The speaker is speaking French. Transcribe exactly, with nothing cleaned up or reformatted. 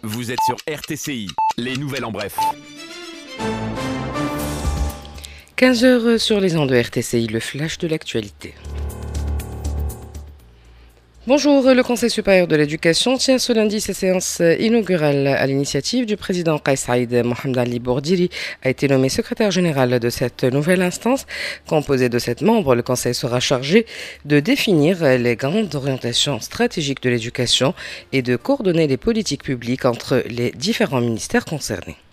Vous êtes sur R T C I, les nouvelles en bref. quinze heures sur les ondes de R T C I, le flash de l'actualité. Bonjour, le Conseil supérieur de l'éducation tient ce lundi sa séance inaugurale à l'initiative du président Kais Saïd. Mohamed Ali Bourdiri a été nommé secrétaire général de cette nouvelle instance. Composé de sept membres, le Conseil sera chargé de définir les grandes orientations stratégiques de l'éducation et de coordonner les politiques publiques entre les différents ministères concernés.